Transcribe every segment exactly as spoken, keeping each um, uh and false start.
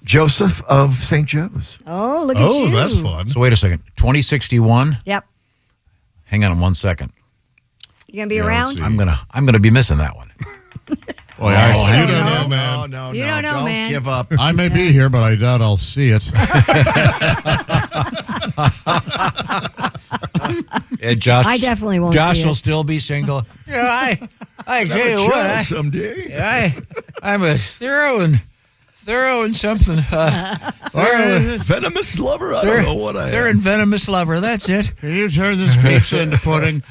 Joseph of Saint Joe's. Oh, look at Oh, you. that's fun. So wait a second. twenty sixty-one? Yep. Hang on one second. You going to be Yeah, around? let's see. I'm gonna I'm gonna be missing that one. Oh, yeah, Oh, you no, don't no, know, man. no, no, You no. don't know, man. give up. I may be here, but I doubt I'll see it. Yeah, Josh, I definitely won't Josh see will it. still be single. Yeah, I I tell Have a you what, child I, someday. I I'm a thorough and thorough and something. Uh, Uh, venomous lover? I don't know what I they're am. in venomous lover. That's it. Can you turn this pizza into pudding?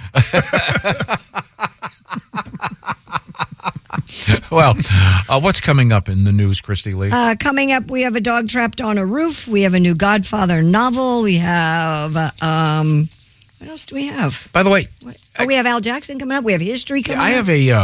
Well, uh, what's coming up in the news, Christy Lee? Uh, coming up, we have a dog trapped on a roof. We have a new Godfather novel. We have, uh, um, what else do we have? By the way, What? Oh, we have Al Jackson coming up. We have history coming I up. have a. Uh,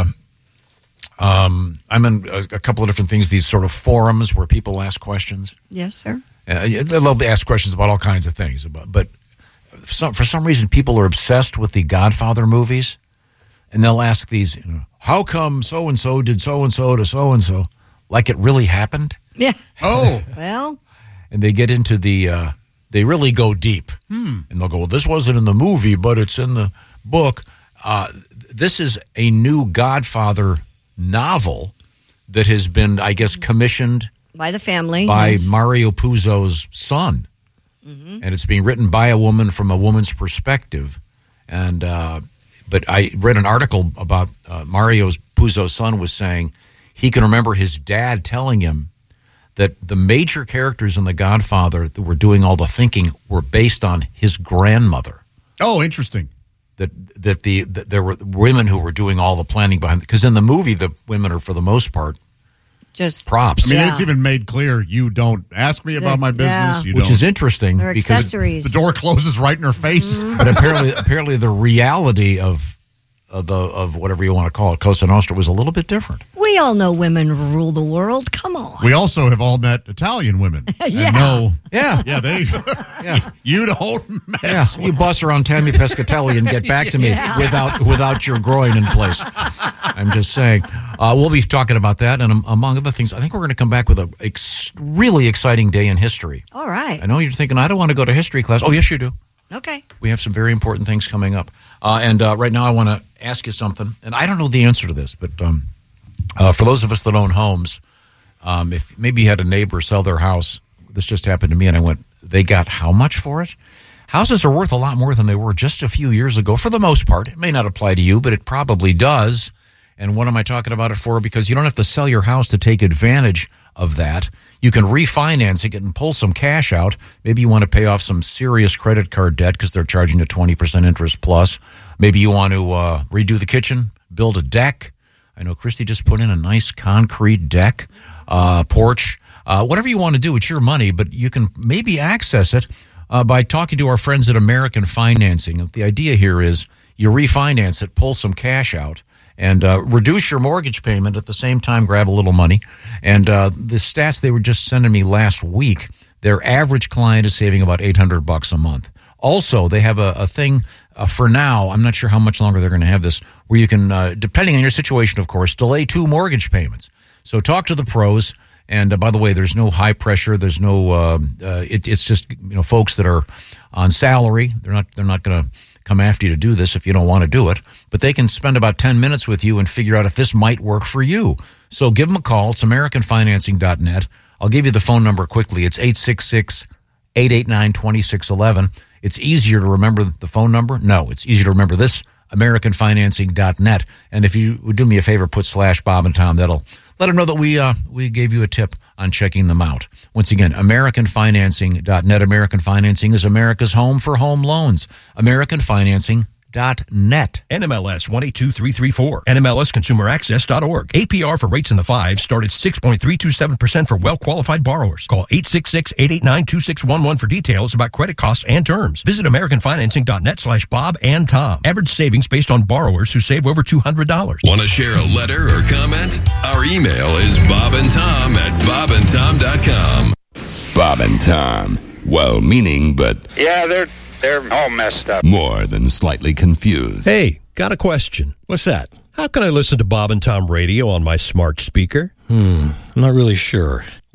um, I'm in a, a couple of different things. These sort of forums where people ask questions. Yes, sir. Uh, they'll ask questions about all kinds of things. About, but for some, for some reason, people are obsessed with the Godfather movies, and they'll ask these, you know, how come so-and-so did so-and-so to so-and-so, like it really happened? Yeah. Oh, Well, And they get into the, uh, they really go deep. Hmm. And they'll go, well, this wasn't in the movie, but it's in the book. Uh, this is a new Godfather novel that has been, I guess, commissioned by the family. by yes. Mario Puzo's son. Mm-hmm. And it's being written by a woman from a woman's perspective. And uh, but I read an article about uh, Mario Puzo's son was saying he can remember his dad telling him that the major characters in The Godfather that were doing all the thinking were based on his grandmother. oh, interesting. That that the that there were women who were doing all the planning behind, because in the movie the women are for the most part Just props. I mean, Yeah. it's even made clear you don't ask me about my business. Yeah. You which don't. is interesting They're because accessories. The door closes right in her face. but apparently apparently the reality of of the of whatever you want to call it, Cosa Nostra, was a little bit different. We all know women rule the world. Come on. We also have all met Italian women. Yeah. And know, Yeah. yeah, they, Yeah. you don't Yeah, mess you bust around Tammy Pescatelli and get back to me Yeah. without without your groin in place. I'm just saying. Uh, we'll be talking about that, and um, among other things, I think we're going to come back with a ex- really exciting day in history. All right. I know you're thinking, I don't want to go to history class. Oh, yes, you do. Okay. We have some very important things coming up. Uh, and uh, right now I want to ask you something, and I don't know the answer to this, but um, uh, for those of us that own homes, um, if maybe you had a neighbor sell their house, this just happened to me, and I went, they got how much for it? Houses are worth a lot more than they were just a few years ago, for the most part. It may not apply to you, but it probably does. And what am I talking about it for? Because you don't have to sell your house to take advantage of that. You can refinance it and pull some cash out. Maybe you want to pay off some serious credit card debt because they're charging a twenty percent interest plus. Maybe you want to uh, redo the kitchen, build a deck. I know Christy just put in a nice concrete deck, uh, porch. Uh, whatever you want to do, it's your money, but you can maybe access it uh, by talking to our friends at American Financing. The idea here is you refinance it, pull some cash out, and uh, reduce your mortgage payment at the same time, grab a little money. And uh, the stats they were just sending me last week, their average client is saving about eight hundred bucks a month. Also, they have a, a thing uh, for now, I'm not sure how much longer they're going to have this, where you can, uh, depending on your situation, of course, delay two mortgage payments. So talk to the pros. And uh, by the way, there's no high pressure. There's no, uh, uh, it, it's just, you know, folks that are on salary. They're not, they're not going to come after you to do this if you don't want to do it, but they can spend about ten minutes with you and figure out if this might work for you. So give them a call. It's american financing dot net. I'll give you the phone number quickly. It's eight six six, eight eight nine, two six one one. It's easier to remember the phone number. No, it's easier to remember this, american financing dot net. And if you would do me a favor, put slash Bob and Tom. That'll let them know that we uh, we gave you a tip on checking them out. Once again, american financing dot net. American Financing is America's home for home loans. american financing dot net. N M L S one eight two three three four. N M L S consumer access dot org. A P R for rates in the fives start at six point three two seven percent for well-qualified borrowers. Call eight six six, eight eight nine, two six one one for details about credit costs and terms. Visit american financing dot net slash Bob and Tom. Average savings based on borrowers who save over two hundred dollars. Want to share a letter or comment? Our email is bob and tom at bob and tom dot com. Bob and Tom. Well-meaning, but Yeah, they're they're all messed up. more than slightly confused. Hey, got a question. What's that? How can I listen to Bob and Tom radio on my smart speaker? Hmm, I'm not really sure.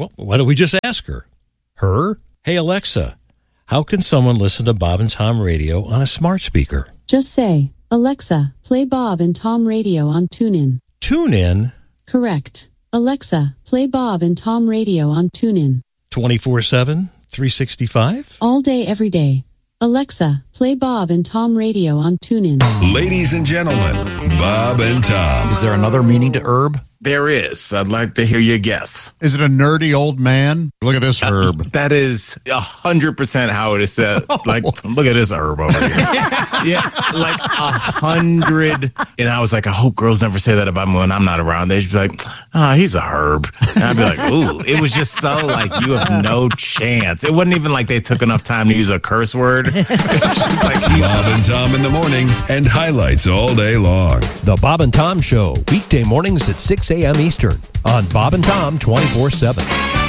Well, why don't we just ask her? Her? Hey, Alexa, how can someone listen to Bob and Tom Radio on a smart speaker? Just say, Alexa, play Bob and Tom Radio on TuneIn. TuneIn? Correct. Alexa, play Bob and Tom Radio on TuneIn. twenty-four seven, three sixty-five? All day, every day. Alexa, play Bob and Tom Radio on TuneIn. Ladies and gentlemen, Bob and Tom. Is there another meaning to herb? There is. I'd like to hear your guess. Is it a nerdy old man? Look at this herb. Uh, that is a hundred percent how it is said. Like, look at this herb over here. Yeah, like a hundred. And I was like, I hope girls never say that about me when I'm not around. They'd be like, oh, he's a herb. And I'd be like, ooh. It was just so like, you have no chance. It wasn't even like they took enough time to use a curse word. It was just like, Bob and Tom in the morning and highlights all day long. The Bob and Tom Show, weekday mornings at six a.m. Eastern on Bob and Tom twenty-four seven.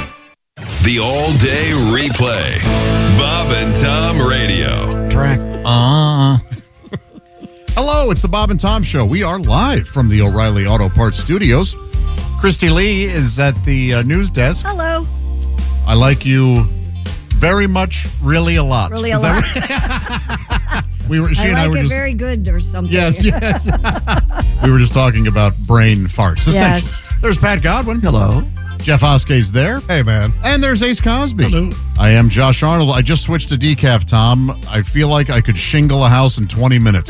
The all-day replay. Bob and Tom Radio. Track. Uh. Hello, it's the Bob and Tom Show. We are live from the O'Reilly Auto Parts Studios. Christy Lee is at the uh, news desk. Hello. I like you very much, really a lot. Really a Is lot. that right? we were, she I and like I were it just, very good or something. Yes, yes. We were just talking about brain farts. Yes. Essentially. There's Pat Godwin. Hello. Jeff Oskey's there. Hey, man. And there's Ace Cosby. Hello. I am Josh Arnold. I just switched to decaf, Tom. I feel like I could shingle a house in twenty minutes.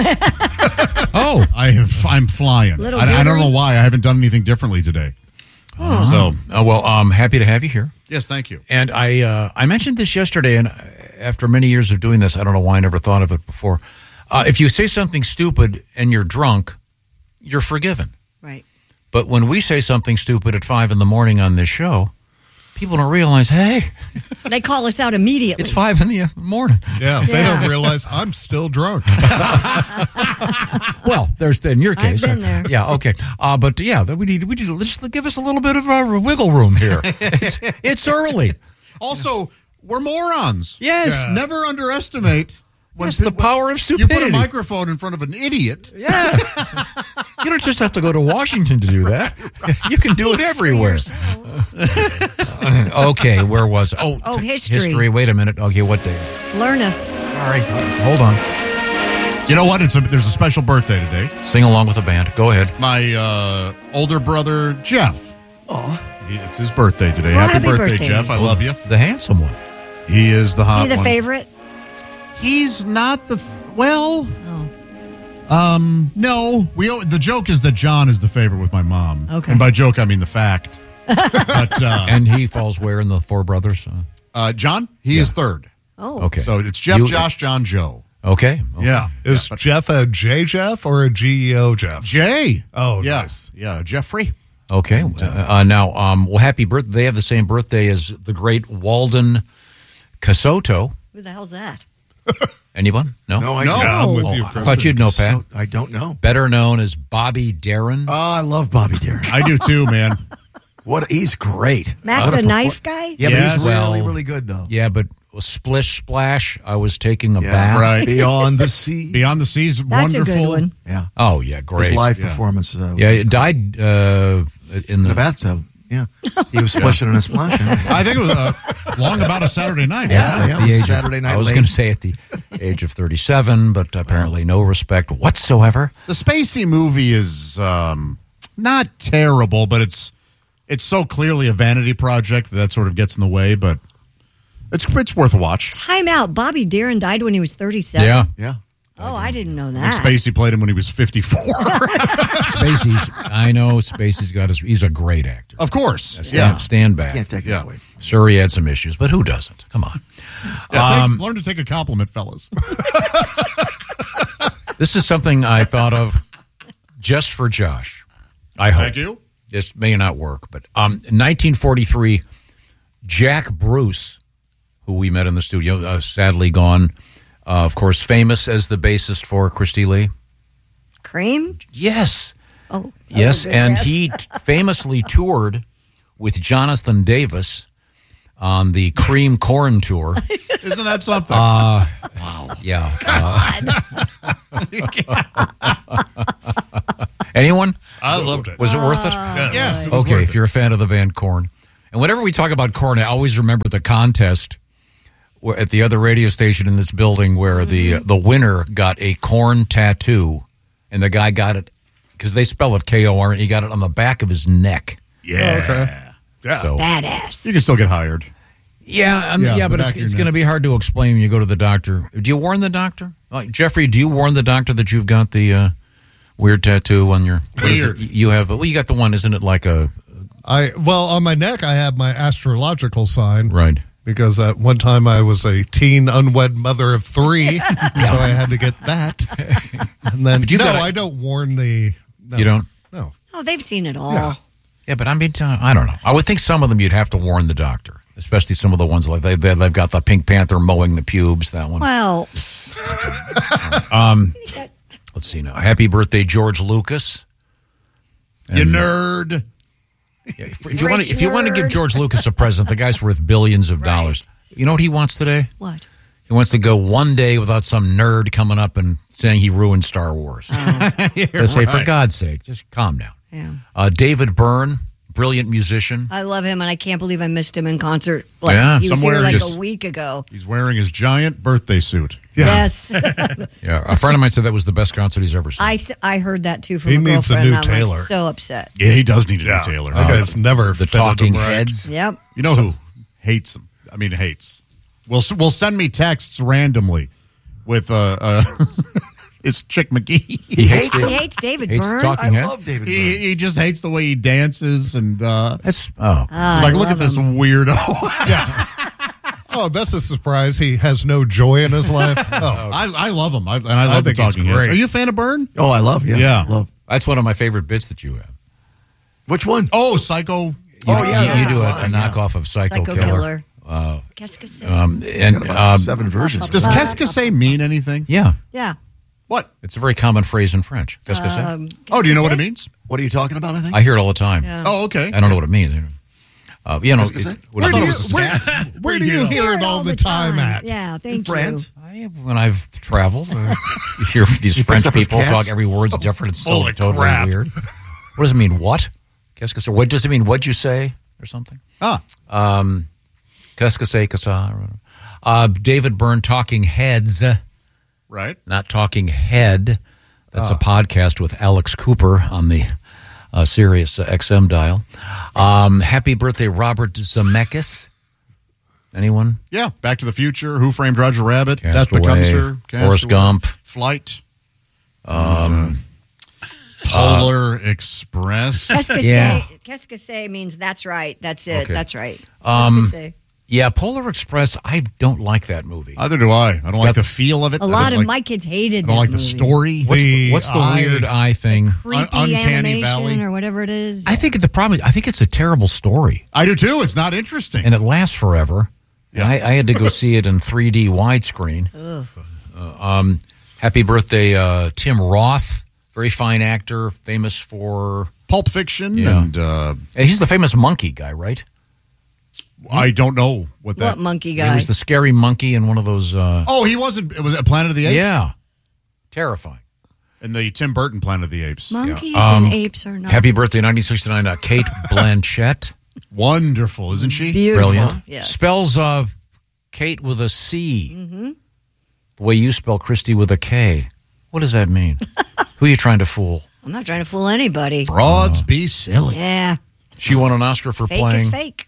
Oh. I have, I'm flying. Little I, I don't know jittery? why. I haven't done anything differently today. Oh. So, uh, well, I'm happy to have you here. Yes, thank you. And I uh, I mentioned this yesterday, and after many years of doing this, I don't know why I never thought of it before. Uh, if you say something stupid and you're drunk, you're forgiven. Right. But when we say something stupid at five in the morning on this show, people don't realize, hey, They call us out immediately. it's five in the morning. Yeah, they Yeah. don't realize I'm still drunk. Well, there's in your I've case. been there. Yeah, okay. Uh, but yeah, we need we need to just give us a little bit of a wiggle room here. It's, it's early. Also, we're morons. Yes. Yeah. Never underestimate when Yes, the pe- power of You stupidity. put a microphone in front of an idiot. Yeah. You don't just have to go to Washington to do that. You can do it everywhere. Okay, where was oh Oh, t- history. history? Wait a minute. Okay, what day? Learn us. All right, hold on. You know what? It's a, there's a special birthday today. Sing along with the band. Go ahead. My uh, older brother, Jeff. Oh, It's his birthday today. Well, happy, happy birthday, birthday. Jeff. I love you. The handsome one. He is the hot Is he the one. favorite? He's not the f- well. Oh. Um, no. We o- the joke is that John is the favorite with my mom. Okay. And by joke I mean the fact. But uh, And he falls where in the Four Brothers? Uh, uh, John, he is third. Oh. okay. So it's Jeff, You- Josh, John, Joe. Okay. okay. Yeah. is Jeff a J Jeff or a G E O Jeff? Jay. Oh, yeah. nice. Yeah, Jeffrey. Okay. Uh, uh, now, um, well, happy birthday. They have the same birthday as the great Walden Casoto. Who the hell's that? Anyone? No? No, I No. Yeah, I'm with Oh, you, I Chris. thought you'd know, Pat. So, I don't know. Better known as Bobby Darin. Oh, I love Bobby Darin. I do too, man. What? He's great. Mac Uh, the knife guy? Yeah, Yes. but he's really, Well, really good, though. Yeah, but splish splash, I was taking a Yeah, bath. Right. Beyond the Sea. Beyond the Seas, That's wonderful. a good one. Yeah. Oh yeah, great. His live Yeah. performance. Uh, Yeah, it died uh, in in the the bathtub. Yeah. He was splashing in a splash. I think it was uh, long about a Saturday night. Yeah, wasn't it? yeah. the age of- Saturday night I was late. going to say at the age of thirty-seven, but apparently no respect whatsoever. The Spacey movie is um, not terrible, but it's it's so clearly a vanity project that, that sort of gets in the way. But it's it's worth a watch. Time out. Bobby Darin died when he was thirty-seven. Yeah, Yeah. Oh, I didn't know I that. think Spacey played him when he was fifty-four. Spacey's. I know Spacey's got his. He's a great actor. Of course. Stand, Yeah. stand back. Can't take Yeah. that away from Sure, he had some issues, but who doesn't? Come on. Yeah, take- Um, learn to take a compliment, fellas. This is something I thought of just for Josh. I hope. Thank you. This may not work, but um, in nineteen forty-three, Jack Bruce, who we met in the studio, uh, sadly gone, uh, of course, famous as the bassist for Christy Lee. Cream? Yes. Oh. that Yes, was a good and guess. he t- famously toured with Jonathan Davis on the Cream Corn Tour. Isn't that something? Uh, wow. Yeah. Uh, anyone? I loved it. Was it worth it? Yes. It was Okay, worth if it. you're a fan of the band Korn. And whenever we talk about corn, I always remember the contest where- at the other radio station in this building where the the winner got a corn tattoo, and the guy got it because they spell it K O R, and he got it on the back of his neck. Yeah. Okay. Yeah. So, Badass. You can still get hired. yeah, I mean, Yeah, yeah, the but it's, back of your it's going to neck. be hard to explain when you go to the doctor. Do you warn the doctor? Like, Jeffrey, do you warn the doctor that you've got the uh, weird tattoo on your... what is it? Weird. You have... Well, you got the one, isn't it like a... I well on my neck I have my astrological sign. Right. Because at one time I was a teen unwed mother of three, so I had to get that. And then you no, gotta- I don't warn the. No, You don't? No. Oh, they've seen it all. Yeah. Yeah, but I mean, uh, I don't know. I would think some of them you'd have to warn the doctor, especially some of the ones like they, they, they've got the Pink Panther mowing the pubes, that one. Well, Um, let's see now. Happy birthday, George Lucas. You And- nerd. Yeah, if, if you want to, Rich if you want to give nerd. George Lucas a present, the guy's worth billions of dollars. You know what he wants today? what? He wants to go one day without some nerd coming up and saying he ruined Star Wars. Just say, for God's sake, just calm down. Yeah. Uh, David Byrne, brilliant musician. I love him, and I can't believe I missed him in concert. Like, Yeah, he was somewhere here like just- a week ago. He's wearing his giant birthday suit. Yeah. Yes. Yeah, a friend of mine said that was the best concert he's ever seen. I, s- I heard that, too, from He a needs a girlfriend, new and I'm like, Taylor. so upset. Yeah, he does need a new Taylor. That guy's never the fitted Talking him right. Heads. Yep. You know who hates him? I mean, hates. Will will send me texts randomly with uh, uh it's Chick McGee. He hates He it. hates David Hates Byrne. Talking I Heads. love David He, Byrne. he just hates the way he dances and uh, That's oh, Ah, he's like, I look love at this him. weirdo. Oh, that's a surprise. He has no joy in his life. Oh, I, I love him, I, and I love the think he's Talking Heads. great. Are you a fan of Byrne? Oh, I love. Yeah. Yeah. Love. that's one of my favorite bits that you have. Which one? Oh, Psycho. You, Oh, yeah, you, yeah. you do a, a Fine, yeah. knockoff of Psycho, Psycho Killer. Killer. Uh, Qu'est-ce que c'est? um, and About um, seven versions. Does qu'est-ce que c'est mean anything? yeah, Yeah. What? it's a very common phrase in French. Qu'est-ce que c'est? Um, Oh, do you know what it qu'est-ce que means? What are you talking about? I think. I hear it all the time. Yeah. Oh, okay. I don't know what it means. Uh, you know, Qu'est-ce que c'est? it- what I is thought it? it was a where, scam. where do you hear it all the time at? Yeah, thank In France. I, when I've traveled, uh, you hear these He French picks up his people cats? talk. Every word's different. It's so Holy totally crap. weird. What does it mean? What? Qu'est-ce que c'est? What does it mean? What'd you say? Or something? Ah, Um, Qu'est-ce que c'est que ça? Uh, David Byrne, Talking Heads, right. not Talking Head. That's Ah. a podcast with Alex Cooper on the uh, Sirius uh, X M dial. Um, happy birthday, Robert Zemeckis. Anyone? Yeah, Back to the Future, Who Framed Roger Rabbit, Death Castaway, Becomes Her, Forrest Castaway, Gump. Flight, Um, Polar Express. Qu'est-ce que Yeah. c'est? Qu'est-ce que c'est means that's right. That's it. Okay. That's right. Um, Qu'est-ce que c'est? yeah, Polar Express. I don't like that movie. Neither do I. I don't like the feel of it. A I lot don't of like, my kids hated I don't that like the movie. story. What's the, The what's the eye- weird eye thing? Creepy Uncanny animation Valley. or whatever it is. I think the problem. I think it's a terrible story, I do too. It's not interesting. and it lasts forever. And I, I had to go see it in three D widescreen. Uh, um, happy birthday, uh, Tim Roth, very fine actor, famous for. Pulp Fiction, Yeah. and uh, He's the famous monkey guy, right? I don't know what that. what monkey He guy? was the scary monkey in one of those. Uh, Oh, he wasn't. It was at Planet of the Apes. yeah, terrifying. in the Tim Burton Planet of the Apes. Monkeys Um, and apes are not. Happy birthday, nineteen sixty-nine, uh, Kate Blanchett. Wonderful, isn't she? Beautiful. Brilliant. Yes. Spells uh, Kate with a C. Mm-hmm. The way you spell Christy with a K. What does that mean? Who are you trying to fool? I'm not trying to fool anybody. Frauds be silly. Yeah. She won an Oscar for Fake playing is fake.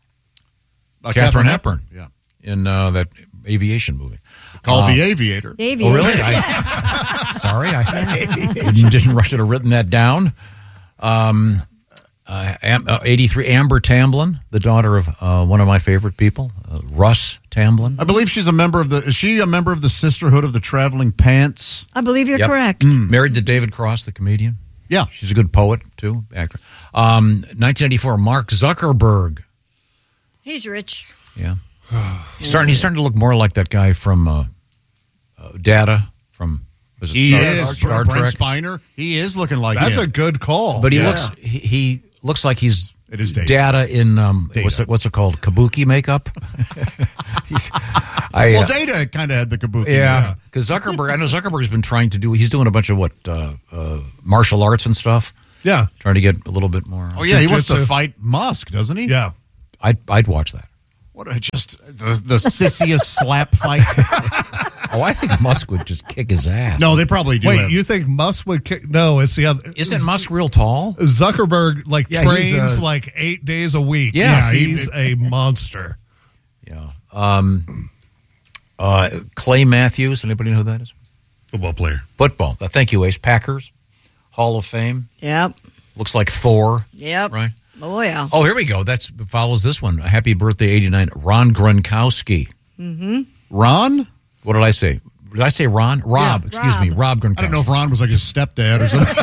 Uh, Katharine Hepburn. Yeah. in uh, that aviation movie. Called Uh, The Aviator. The Aviator. Oh, really? I, Yes. sorry, I didn't, didn't rush to have written that down. Um, uh, Am, uh, eighty-three, Amber Tamblyn, the daughter of uh, one of my favorite people, uh, Russ Tamblyn. I believe she's a member of the. Is she a member of the Sisterhood of the Traveling Pants? I believe you're Yep. correct. Married to David Cross, the comedian. Yeah. She's a good poet, too, actor. Um, nineteen eighty-four, Mark Zuckerberg. He's rich. Yeah. He's starting, he's starting to look more like that guy from uh, uh, Data from was it He Star, is. Star Brent Trek. Spiner. He is looking like That's him. a good call. But he Yeah. looks he, he looks like he's It is Data. Data in um, what's Data. it what's it called, kabuki makeup. he's, I, well, uh, Data kind of had the kabuki. yeah, because Zuckerberg, I know Zuckerberg's been trying to do. He's doing a bunch of what uh, uh, martial arts and stuff. Yeah. Trying to get a little bit more. Oh, yeah. He wants to Jiu-jitsu. fight Musk, doesn't he? Yeah. I'd, I'd watch that. What a just the, the sissiest slap fight. Oh, I think Musk would just kick his ass. No, they probably do. Wait, have- you think Musk would kick? No, it's the other. Isn't Musk real tall? Zuckerberg like Yeah, he's, trains uh, like eight days a week. Yeah. he's a monster. Yeah. Um, uh, Clay Matthews. Anybody know who that is? Football player. Football. Uh, thank you, Ace. Packers. Hall of Fame. Yep. Looks like Thor. Yep. Right? Oh, yeah. Oh, here we go. That's follows this one. Happy birthday, eighty-nine. Ron Gronkowski. Mm-hmm. Ron? What did I say? Did I say Ron? Rob. Yeah, excuse Rob. me. Rob Gronkowski. I don't know if Ron was like his stepdad or something.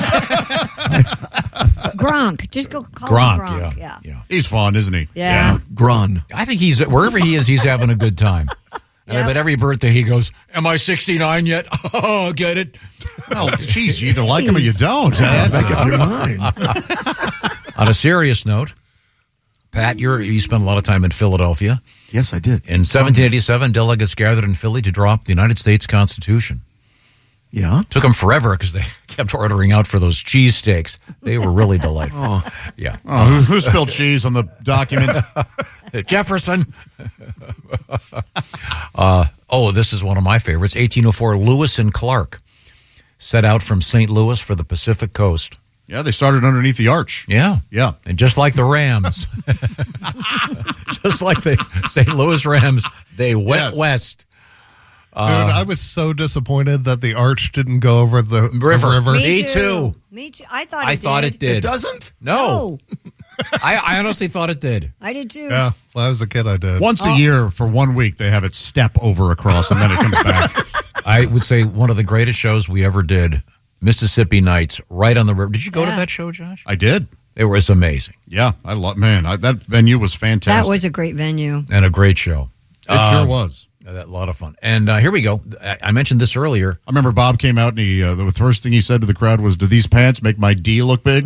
Gronk. Just go call Gronk, him Gronk. yeah. Yeah. yeah. He's fun, isn't he? Yeah. Gron. I think he's, wherever he is, he's having a good time. Yep. But every birthday he goes, am I sixty-nine yet? Oh, get it? Oh, geez, you either like him or you don't. Huh? Make up your mind. On a serious note, Pat, you're, you spent a lot of time in Philadelphia. Yes, I did. In seventeen eighty-seven, delegates gathered in Philly to draw up the United States Constitution. Yeah. Took them forever because they kept ordering out for those cheesesteaks. They were really delightful. Oh. Yeah. Oh, who, who spilled cheese on the document? Jefferson. uh, oh, this is one of my favorites. eighteen oh four, Lewis and Clark set out from Saint Louis for the Pacific Coast. Yeah, they started underneath the arch. Yeah. Yeah. And just like the Rams, just like the Saint Louis Rams, they went Yes. west. Dude, I was so disappointed that the arch didn't go over the River. river. Me too. Me too. I thought it I did. thought it did. It doesn't? No. I, I honestly thought it did. I did too. Yeah, when I was a kid, I did. Once Oh. a year for one week, they have it step over across, and then it comes back. I would say one of the greatest shows we ever did, Mississippi Nights, right on the river. Did you go Yeah. to that show, Josh? I did. It was amazing Yeah, I love. Man, I, that venue was fantastic. That was a great venue. and a great show. It sure Um, was. A lot of fun. And uh, here we go. I, I mentioned this earlier. I remember Bob came out and he uh, the first thing he said to the crowd was, "Do these pants make my D look big?"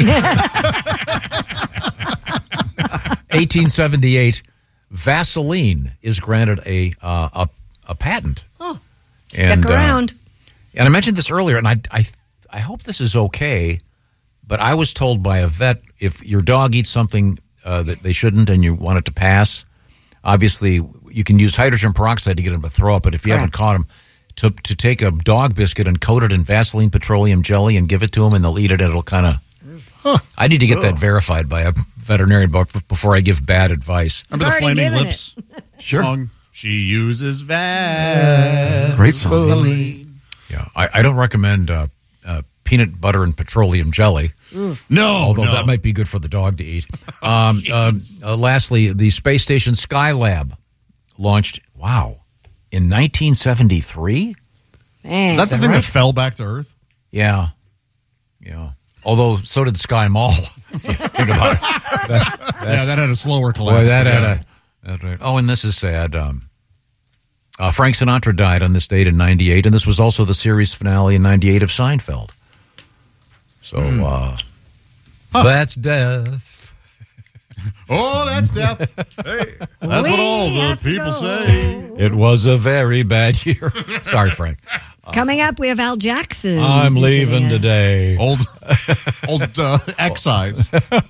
eighteen seventy-eight, Vaseline is granted a uh, a, a patent. Oh, stick And, uh, around. And I mentioned this earlier, and I, I, I hope this is okay, but I was told by a vet, if your dog eats something uh, that they shouldn't and you want it to pass, obviously you can use hydrogen peroxide to get them to throw up, but if you haven't caught them, to, to take a dog biscuit and coat it in Vaseline petroleum jelly and give it to them and they'll eat it, it'll kind of... Huh. I need to get that verified by a veterinarian before I give bad advice. Remember the already Flaming given Lips Sure. song? She uses Vaseline. Great song. Yeah, I, I don't recommend uh, uh, peanut butter and petroleum jelly. No, Although no. that might be good for the dog to eat. Um, um, uh, lastly, the space station Skylab launched, wow, in nineteen seventy-three? Man, Is that the thing that fell back to Earth? Yeah. Yeah. Although, so did Sky Mall. If you think about it. That- Yeah, that had a slower collapse. boy, that Yeah. had a... That's right. Oh, and this is sad. Um, uh, Frank Sinatra died on this date in ninety-eight, and this was also the series finale in ninety-eight of Seinfeld. So, uh, that's death. Oh, that's death. Hey, that's We what all the have to people go. say. It was a very bad year. Sorry, Frank. Coming up, we have Al Jackson. I'm visiting leaving us. today. Old, old uh, excise.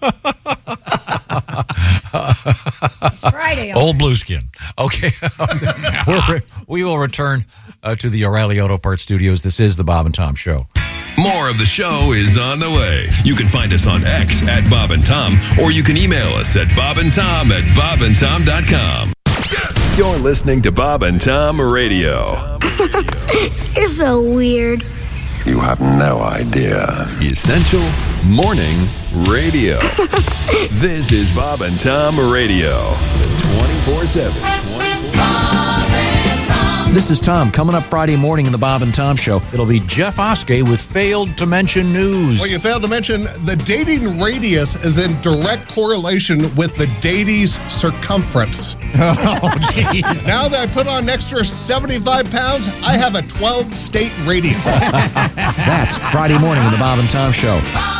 It's Friday. Old Blueskin. Okay. We're, we will return uh, to the O'Reilly Auto Parts Studios. This is the Bob and Tom Show. More of the show is on the way. You can find us on X at Bob and Tom, or you can email us at bob and tom at bob and tom dot com. You're listening to Bob and Tom Radio. You're so weird. You have no idea. Essential Morning Radio. This is Bob and Tom Radio. twenty-four seven. This is Tom. Coming up Friday morning in the Bob and Tom Show, it'll be Jeff Oskey with Failed to Mention News. Well, you failed to mention the dating radius is in direct correlation with the datie's circumference. Oh, jeez. Now that I put on an extra seventy-five pounds, I have a twelve-state radius. That's Friday morning in the Bob and Tom Show.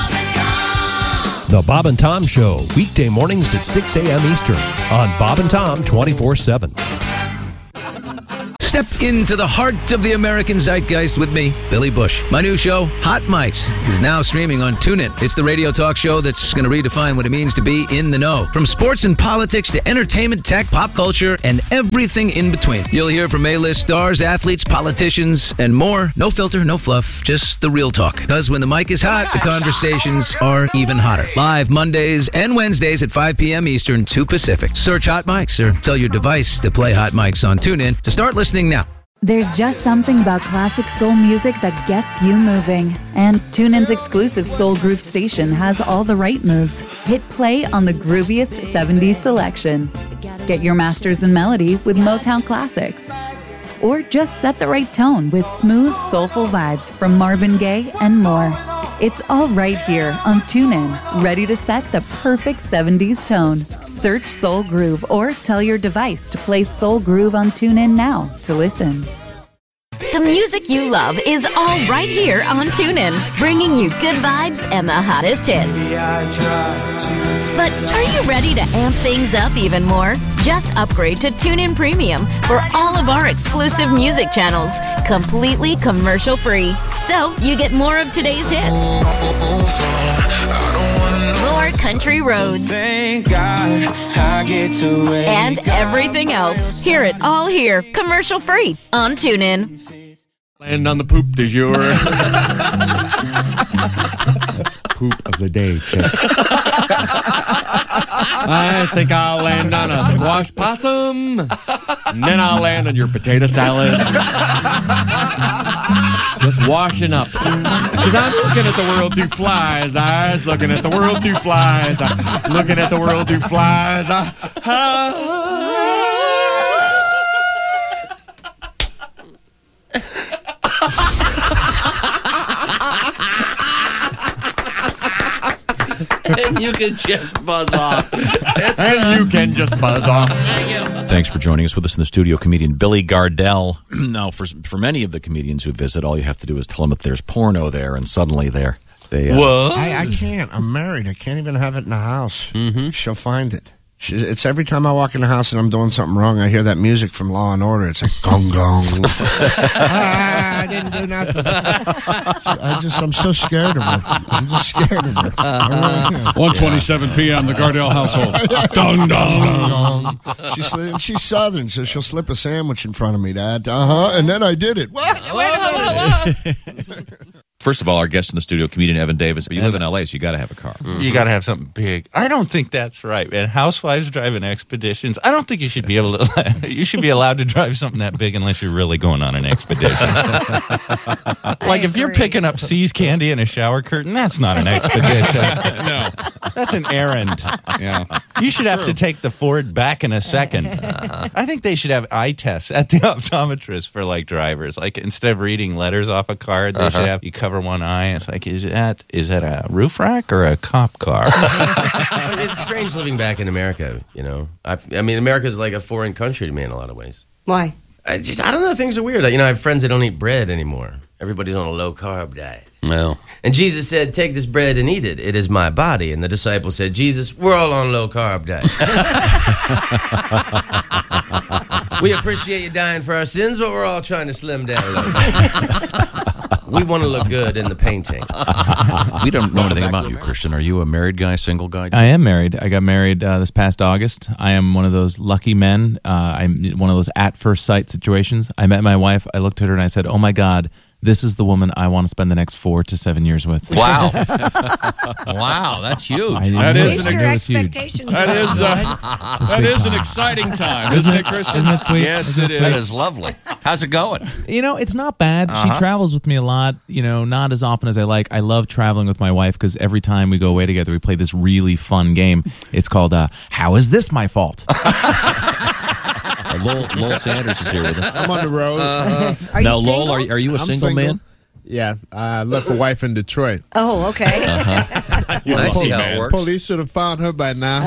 The Bob and Tom Show, weekday mornings at six a.m. Eastern on Bob and Tom twenty-four seven. Step into the heart of the American zeitgeist with me, Billy Bush. My new show, Hot Mics, is now streaming on TuneIn. It's the radio talk show that's going to redefine what it means to be in the know. From sports and politics to entertainment, tech, pop culture, and everything in between. You'll hear from A-list stars, athletes, politicians, and more. No filter, no fluff, just the real talk. Because when the mic is hot, the conversations are even hotter. Live Mondays and Wednesdays at five p.m. Eastern, two Pacific. Search Hot Mics or tell your device to play Hot Mics on TuneIn to start listening now. There's just something about classic soul music that gets you moving. And TuneIn's exclusive Soul Groove station has all the right moves. Hit play on the grooviest seventies selection. Get your masters in melody with Motown classics. Or just set the right tone with smooth, soulful vibes from Marvin Gaye and more. It's all right here on TuneIn, ready to set the perfect seventies tone. Search Soul Groove or tell your device to play Soul Groove on TuneIn now to listen. The music you love is all right here on TuneIn, bringing you good vibes and the hottest hits. But are you ready to amp things up even more? Just upgrade to TuneIn Premium for all of our exclusive music channels, completely commercial-free. So you get more of today's hits, more country roads, Thank God I get to wake and everything else. Hear it all here, commercial-free on TuneIn. Land on the poop du jour. Poop of the day, Chip. I think I'll land on a squash possum, and then I'll land on your potato salad. Just washing up. Because I'm looking at the world through flies' eyes, looking at the world through flies' eyes, looking at the world through flies' eyes. And you can just buzz off. It's, and uh, you can just buzz off. Thank you. Thanks for joining us. With us in the studio, comedian Billy Gardell. Now, for for many of the comedians who visit, all you have to do is tell them that there's porno there, and suddenly they're they. Uh, what? I, I can't. I'm married. I can't even have it in the house. Mm-hmm. She'll find it. She, it's every time I walk in the house and I'm doing something wrong, I hear that music from Law and Order. It's like gong gong. ah, I didn't do nothing. I just, I'm so scared of her. I'm just scared of her. one twenty-seven p.m. the Gardell household. Dong dong. She's she's Southern, so she'll slip a sandwich in front of me, Dad. Uh huh. And then I did it. Wait, wait a minute. First of all, our guest in the studio, comedian Evan Davis. You live in L A, so you got to have a car. Mm-hmm. You got to have something big. I don't think that's right, man. Housewives driving expeditions. I don't think you should be able to. You should be allowed to drive something that big unless you're really going on an expedition. Like if you're picking up See's candy in a shower curtain, that's not an expedition. No, that's an errand. Yeah, you should have to take the Ford back in a second. I think they should have eye tests at the optometrist for like drivers. Like instead of reading letters off a card, they uh-huh. should have you cover one eye. It's like, is that is that a roof rack or a cop car? It's strange living back in America. You know, I, I mean, America is like a foreign country to me in a lot of ways. Why? I just I don't know. Things are weird. You know, I have friends that don't eat bread anymore. Everybody's on a low carb diet. Well, and Jesus said, "Take this bread and eat it. It is my body." And the disciples said, "Jesus, we're all on low carb diet." We appreciate you dying for our sins, but we're all trying to slim down a little bit. We want to look good in the painting. We don't know anything about you, Christian. Are you a married guy, single guy? I am married. I got married uh, this past August. I am one of those lucky men. Uh, I'm one of those at first sight situations. I met my wife. I looked at her and I said, "Oh my God, this is the woman I want to spend the next four to seven years with." Wow. Wow, that's huge. That is an, ex- expectations. That is uh, that is an exciting time, isn't it, Christian? Isn't it sweet? Yes, isn't it is. is. That is lovely. How's it going? You know, it's not bad. Uh-huh. She travels with me a lot, you know, not as often as I like. I love traveling with my wife because every time we go away together, we play this really fun game. It's called uh, How Is This My Fault? uh, Lowell, Lowell Sanders is here with us. I'm on the road. Uh, are now, you Lowell, are, are you a I'm single, single man? Yeah, I left a wife in Detroit. Oh, okay. Uh-huh. Well, I see how it works. Police should have found her by now.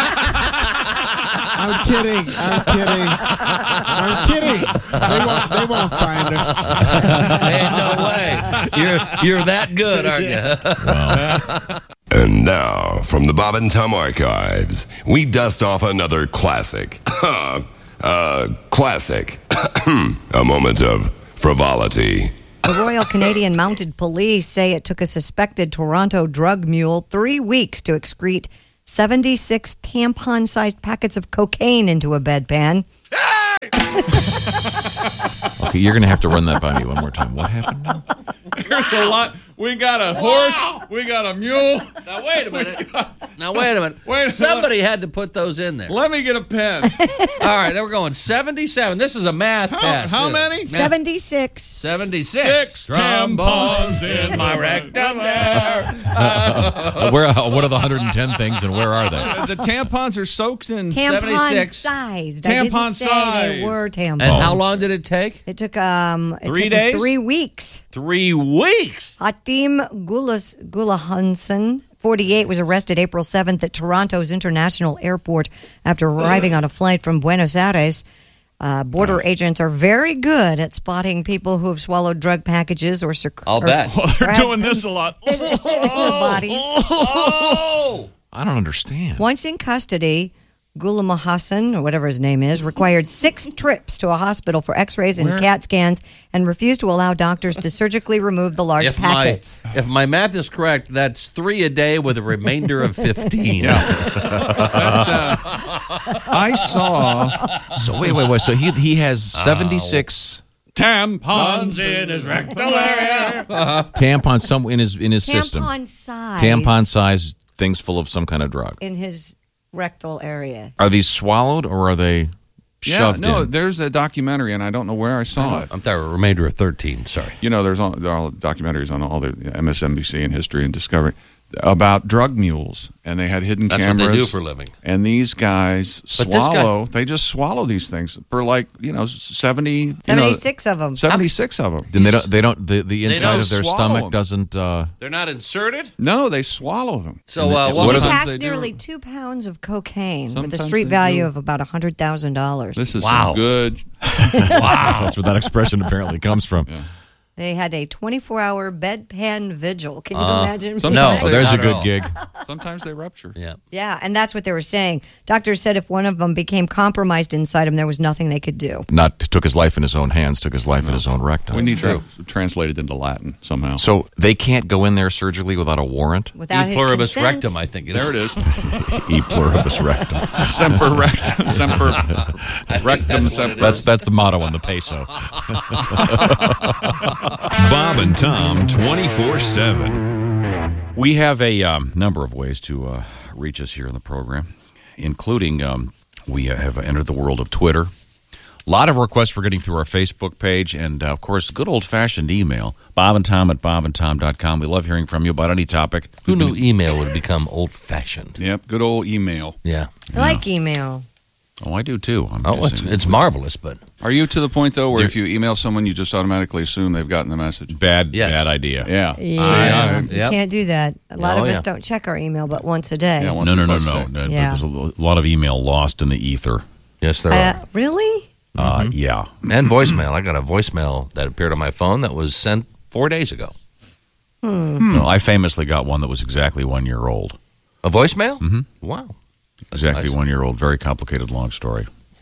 I'm kidding. I'm kidding. I'm kidding. They won't, they won't find her. Ain't no way. You're, you're that good, aren't you? Wow. And now, from the Bob and Tom Archives, we dust off another classic. uh, classic. A moment of frivolity. The Royal Canadian Mounted Police say it took a suspected Toronto drug mule three weeks to excrete seventy-six tampon-sized packets of cocaine into a bedpan. Okay, you're going to have to run that by me one more time. What happened now? There's a lot. We got a horse. We got a mule. Now, wait a minute. Now, wait a minute. Wait a Somebody minute. had to put those in there. Let me get a pen. All right, then we're going seventy-seven. This is a math How, test. how isn't it? many? seventy-six. seventy-six. Six tampons in my rectum there. Uh, where, uh, what are the one hundred ten things, and where are they? Uh, the tampons are soaked in Tampon-sized. I Tampon didn't say they size. were tampons. And how long did it take? It took um it Three took days? three weeks. Three weeks. Hatim Gulas Gulahansen, forty-eight, was arrested April seventh at Toronto's International Airport after arriving on a flight from Buenos Aires. Uh, border agents are very good at spotting people who have swallowed drug packages or sec- I'll or bet. Well, they're grabbed doing them this a lot. in their bodies. Oh! I don't understand. Once in custody, Ghulam Hassan, or whatever his name is, required six trips to a hospital for x-rays and Where? CAT scans and refused to allow doctors to surgically remove the large If packets. my, if my math is correct, that's three a day with a remainder of fifteen. That, uh, I saw. So wait, wait, wait. So he he has seventy-six Tampons in his rectal area. tampons some in his in his system. Tampon size. Tampon size things full of some kind of drug. In his rectal area. Are these swallowed or are they Yeah, shoved no, in? there's a documentary, and I don't know where I saw it. I'm sorry, a remainder of thirteen. Sorry. You know, there's all, there are all documentaries on all the M S N B C and History and Discovery about drug mules, and they had hidden That's cameras. what they do for a living. And these guys But this guy- swallow. They just swallow these things for like you know seventy, seventy-six of them. seventy-six of them. Then they don't. They don't. The, the They inside don't of their swallow stomach them. doesn't. Uh, They're not inserted? No, they swallow them. So, uh, And what they- was He are passed they do? nearly two pounds of cocaine with a Sometimes street they value do. of about one hundred thousand dollars. This is Wow. some good. wow. That's where that expression apparently comes from. They had a twenty-four hour bedpan vigil. Can you Uh, imagine? sometimes Oh, they- there's a not at good all. gig. Sometimes they rupture. Yeah. Yeah, and that's what they were saying. Doctors said if one of them became compromised inside him, there was nothing they could do. Not took his life in his own hands. Took his life in his own rectum. We need to translate it into Latin somehow. So they can't go in there surgically without a warrant. Without E his pluribus consent. rectum, I think it There is. it is. E pluribus rectum. Semper rectum. Semper rectum. that's what Semper. it That's that's the motto on the peso. Bob and Tom twenty-four seven. We have a um, number of ways to uh, reach us here in the program, including um, we uh, have entered the world of Twitter. A lot of requests we're getting through our Facebook page, and uh, of course, good old-fashioned email, bob and tom at bob and tom dot com. We love hearing from you about any topic. Who knew email would become old-fashioned? Yep, good old email. Yeah. I like email. Oh, I do too. I'm Oh, just it's, saying. it's marvelous, but Are you to the point though where There- if you email someone, you just automatically assume they've gotten the message? bad, Yes. bad idea. Yeah. Yeah, Yep. you can't do that. A lot Oh, of us yeah. don't check our email but once a day. Yeah, once No, or no, no, twice a no. day. no. Yeah. There's a lot of email lost in the ether. yes, there Uh, are. really? Uh, yeah. And voicemail. I got a voicemail that appeared on my phone that was sent four days ago. No, I famously got one that was exactly one year old. A voicemail? Mhm. Wow. That's Exactly nice. one year old. Very complicated, long story.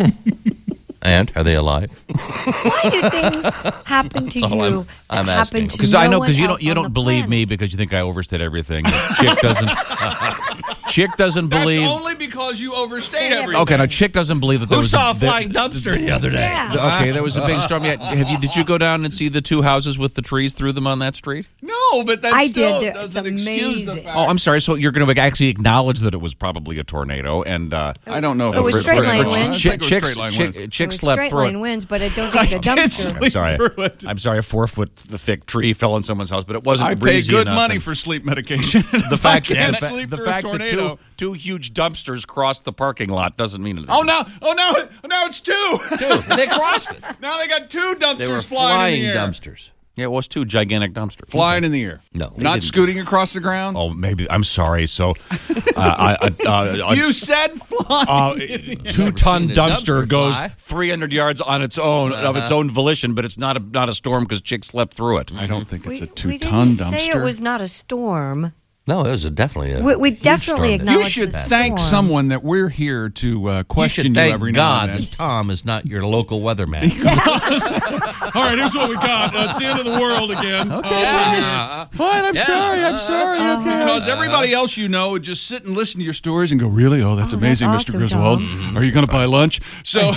And are they alive? Why do things happen to That's all you I'm- that I'm happen asking. to Because no I know one because you don't else you on don't the believe planet? me because you think I overstate everything. Chick doesn't. Chick doesn't believe. only because you overstate everything. Okay, now Chick doesn't believe that there Who was saw a a flying dumpster the other day? Yeah. Okay, there was a big storm. Yeah, have you? Did you go down and see the two houses with the trees through them on that street? No, but that I still did. It's doesn't excuse the amazing. fact. Oh, I'm sorry. So you're going to actually acknowledge that it was probably a tornado, and uh, I don't know. if It was for- straight for- line for- winds. I Chick, think it was Chick, straight line Chick, winds. Chick It was slept straight through line it. winds, but I don't think the did dumpster. sleep I'm sorry. through it. I'm sorry. A four foot thick tree fell in someone's house, but it wasn't. I pay breezy good enough money and- for sleep medication. the fact, I that, can't the, fa- sleep the through fact a that tornado. two, two huge dumpsters crossed the parking lot doesn't mean anything. Oh no! Oh no! Now it's two. Two. They crossed it. Now they got two dumpsters They were flying, flying in the air. dumpsters. Yeah, it was two gigantic dumpsters. Flying in the air. No, they Not didn't. scooting across the ground. Oh, maybe. I'm sorry. So, uh, I, uh, uh, You said flying. uh, two ton seen a dumpster, dumpster goes fly. three hundred yards on its own of its own volition, but it's not a not a storm because Chick slept through it. I don't think We, it's a two we ton didn't dumpster. say it was not a storm. No, it was a definitely a We, we definitely huge storm. acknowledge You should the thank storm. someone that we're here to uh, You question should you, thank every God now and then. that Tom is not your local weatherman. All right, here's what we got. Uh, it's the end of the world again. Okay, Uh, fine. I'm yeah. sorry. I'm sorry. Uh-huh. Okay. Because everybody else you know would just sit and listen to your stories and go, really? Oh, that's Oh, amazing, that's Mister awesome, Griswold. Tom. Are you going to buy lunch? So,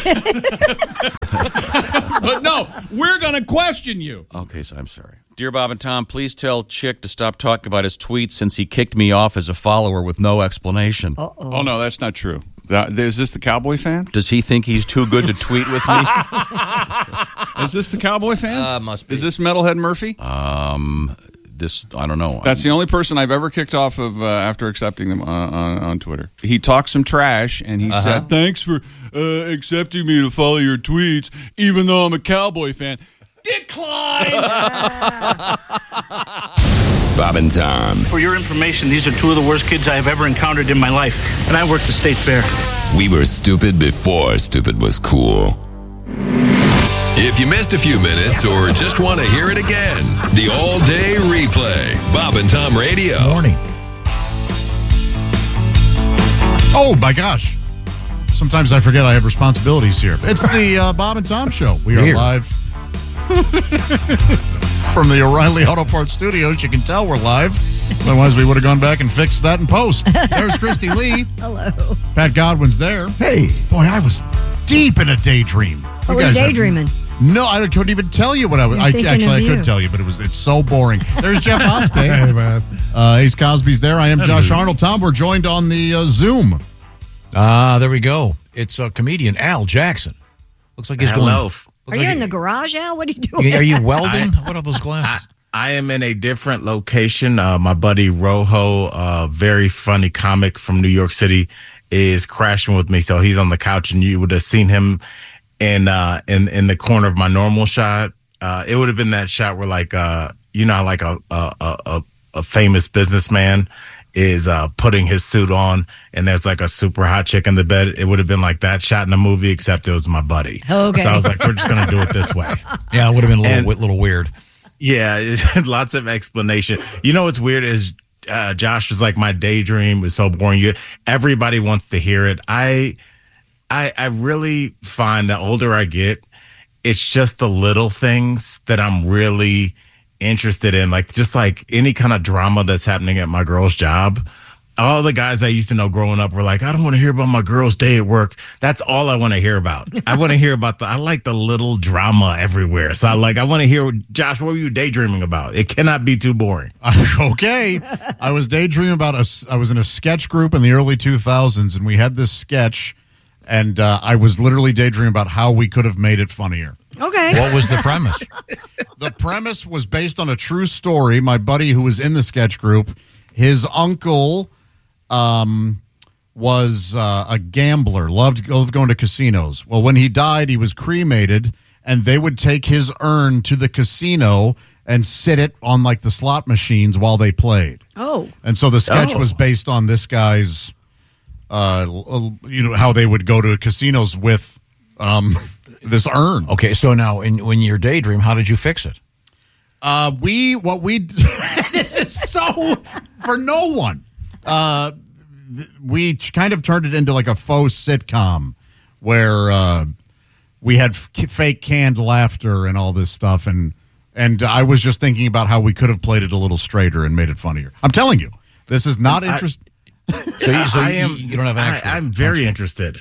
but no, we're going to question you. Okay, so I'm sorry. Dear Bob and Tom, please tell Chick to stop talking about his tweets since he kicked me off as a follower with no explanation. Uh-oh. Oh, no, that's not true. That, is this the Cowboy fan? Does he think he's too good to tweet with me? Is this the Cowboy fan? Uh, must be. Is this Metalhead Murphy? Um, this, I don't know. That's the only person I've ever kicked off of uh, after accepting them on, on, on Twitter. He talked some trash, and he Uh-huh. said, thanks for uh, accepting me to follow your tweets, even though I'm a Cowboy fan. Decline! Bob and Tom. For your information, these are two of the worst kids I have ever encountered in my life, and I worked the state fair. We were stupid before stupid was cool. If you missed a few minutes or just want to hear it again, the all-day replay. Bob and Tom Radio. Morning. Oh, my gosh. Sometimes I forget I have responsibilities here. It's the uh, Bob and Tom Show. We are Weird. live from the O'Reilly Auto Parts Studios. You can tell we're live. Otherwise, we would have gone back and fixed that in post. There's Christy Lee. Hello. Pat Godwin's there. Hey. Boy, I was deep in a daydream. Oh, You we're guys have- daydreaming. No, I couldn't even tell you what I was. You're I, thinking actually, I of you. could tell you, but it was it's so boring. There's Jeff Oskey. Hey, man. Uh, Ace Cosby's there. I am Josh Arnold. Tom, we're joined on the uh, Zoom. Ah, there we go. It's uh, comedian Al Jackson. Looks like he's Hello. going. Are looks you like in the garage, Al? What are you doing? Are you welding? What are those glasses? I am in a different location. Uh, my buddy Rojo, a very funny comic from New York City, is crashing with me. So he's on the couch, and you would have seen him in uh, in in the corner of my normal shot. Uh, it would have been that shot where, like, uh, you know, like a a, a a famous businessman is uh, putting his suit on, and there's like a super hot chick in the bed. It would have been like that shot in the movie, except it was my buddy. Okay. So I was like, we're just gonna do it this way. Yeah, it would have been a little, And- wi- little weird. Yeah, lots of explanation. You know what's weird is uh, Josh was like, my daydream was so boring. You, everybody wants to hear it. I, I, I really find the older I get, it's just the little things that I'm really interested in. Like just like any kind of drama that's happening at my girl's job. All the guys I used to know growing up were like, I don't want to hear about my girl's day at work. That's all I want to hear about. I want to hear about the, I like the little drama everywhere. So I like, I want to hear, Josh, what were you daydreaming about? It cannot be too boring. Okay. I was daydreaming about a, I was in a sketch group in the early two thousands, and we had this sketch, and uh, I was literally daydreaming about how we could have made it funnier. Okay. What was the premise? The premise was based on a true story. My buddy who was in the sketch group, his uncle um, was uh, a gambler, loved, loved going to casinos. Well, when he died, he was cremated, and they would take his urn to the casino and sit it on like the slot machines while they played. Oh. And so the sketch Oh. was based on this guy's, uh, l- you know, how they would go to casinos with um, this urn. Okay, so now in, when you're daydream, how did you fix it? Uh, we what we this is so for no one. Uh, th- we ch- kind of turned it into like a faux sitcom where uh, we had f- fake canned laughter and all this stuff, and and I was just thinking about how we could have played it a little straighter and made it funnier. I'm telling you, this is not I- interest. So you, so I you, am, you don't have an I- extra. I'm very interested.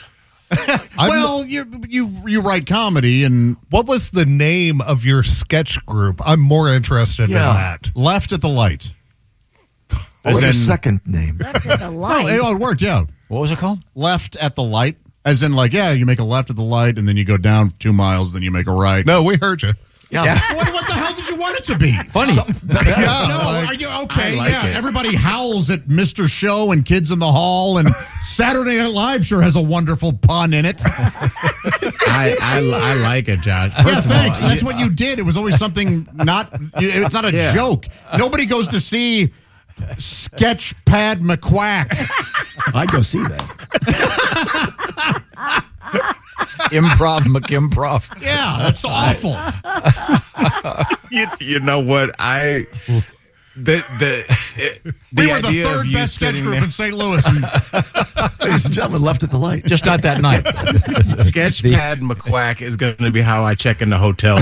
Well, you you you write comedy, and What was the name of your sketch group? I'm more interested in that. Left at the Light. What was As your in- second name? Left at the No, light. it, oh, it worked. Yeah, What was it called? Left at the Light. As in, like, yeah, you make a left at the light, and then you go down two miles, then you make a right. No, we heard you. Yeah. What, what the hell did you want it to be? Funny. Yeah, no, like- are you okay? I like yeah, it. everybody howls at Mister Show and Kids in the Hall, and Saturday Night Live sure has a wonderful pun in it. I, I, I like it, Josh. Yeah, First of all, thanks. That's what you did. It was always something not. It's not a Yeah. joke. Nobody goes to see Sketchpad McQuack. I'd go see that. Improv McImprov. Yeah, that's awful. you, you know what? I the the it, the we were the idea of third you best sketch sitting group there- in Saint Louis. And Ladies and gentlemen, left at the light. Just not that night. Sketchpad McQuack is going to be how I check into hotels.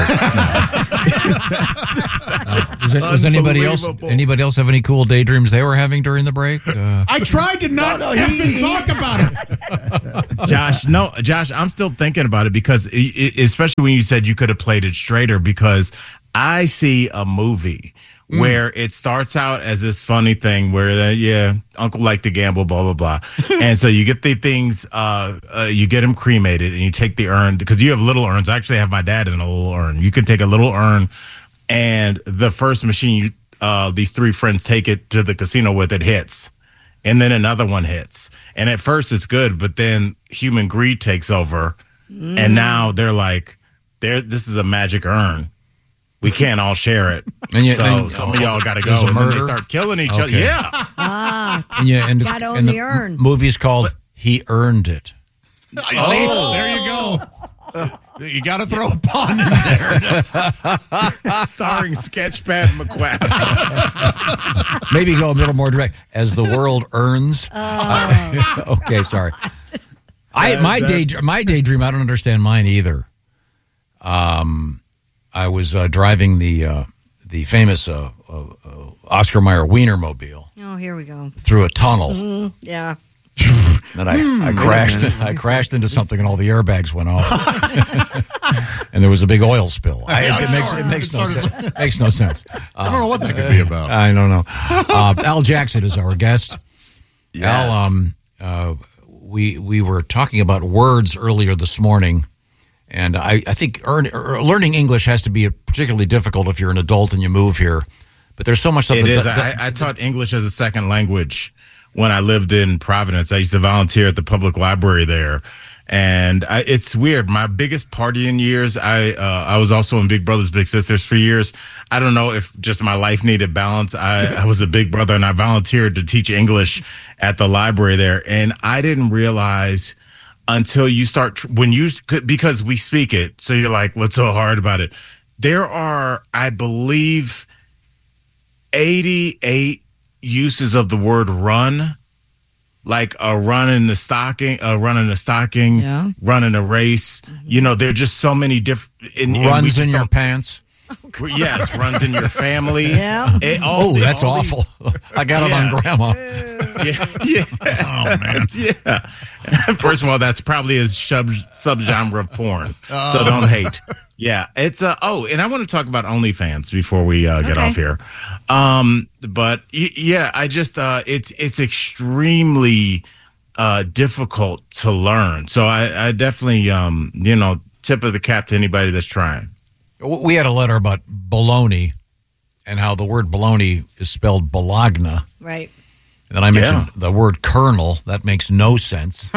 Does, it- does anybody else anybody else have any cool daydreams they were having during the break? Uh, I tried to not No, no, have he- him talk about it. Josh, no, Josh, I'm still thinking about it because, i i especially when you said you could have played it straighter, because I see a movie Mm. where it starts out as this funny thing where, uh, yeah, uncle liked to gamble, blah, blah, blah. And so you get the things, uh, uh, you get them cremated and you take the urn, because you have little urns. I actually have my dad in a little urn. You can take a little urn, and the first machine you, uh, these three friends take it to the casino with, it hits. And then another one hits. And at first it's good, but then human greed takes over. Mm. And now they're like, there, this is a magic urn. We can't all share it. And you- so and- some of y'all got to There's go. a And then they murder? start killing each other. Okay. Yeah. Ah, and yeah, and, it's- gotta own and the the urn. m- movie's called He Earned It. Oh, there you go. You got to throw a pun in there. Starring Sketchpad McQuack. Maybe go a little more direct. As the world earns. Oh. Okay, sorry. I That- my that- day my daydream. I don't understand mine either. Um, I was uh, driving the uh, the famous uh, uh, uh, Oscar Mayer Wienermobile Oh, here we go. through a tunnel. Mhm, yeah. Then I, I crashed. I crashed into something, and all the airbags went off, and there was a big oil spill. I, it, makes it makes no sense. Makes no sense. I don't know what that could be about. I don't know. Uh, Al Jackson is our guest. Yes. Al, um, uh, we we were talking about words earlier this morning, and I, I think earn, er, learning English has to be particularly difficult if you're an adult and you move here. But there's so much stuff. It that, is. that- I, I taught English as a second language when I lived in Providence. I used to volunteer at the public library there. And I, it's weird. My biggest partying years, I uh, I was also in Big Brothers Big Sisters for years. I don't know if just my life needed balance. I, I was a big brother, and I volunteered to teach English at the library there. And I didn't realize until you start, tr- when you, because we speak it, so you're like, what's so hard about it? There are, I believe, eighty-eight uses of the word run, like a run in the stocking, a run in the stocking, Yeah. run in a race. You know, there are just so many different runs in your pants. Yes, runs in your family. Yeah. It- all Oh, the- that's all these- awful. I got it Yeah. on grandma. Yeah, yeah. Oh man, yeah. First of all, that's probably a sub subgenre of porn, so don't hate. Yeah, it's uh oh, and I want to talk about OnlyFans before we uh, get Okay. off here. Um, but y- yeah, I just uh, it's it's extremely uh difficult to learn. So I, I definitely um you know tip of the cap to anybody that's trying. We had a letter about bologna and how the word bologna is spelled bologna. Right. And then I mentioned the word kernel. That makes no sense.